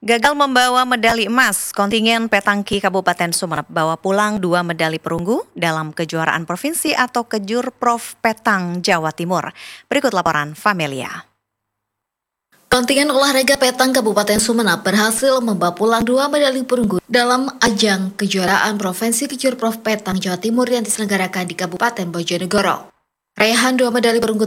Gagal membawa medali emas, kontingen Petangki Kabupaten Sumeneb bawa pulang 2 medali perunggu dalam kejuaraan provinsi atau Kejur Prof Petang, Jawa Timur. Berikut laporan Famelia. Kontingen olahraga Petang Kabupaten Sumeneb berhasil membawa pulang 2 medali perunggu dalam ajang kejuaraan provinsi Kejur Prof Petang, Jawa Timur yang diselenggarakan di Kabupaten Bojonegoro. Raihan 2 medali perunggu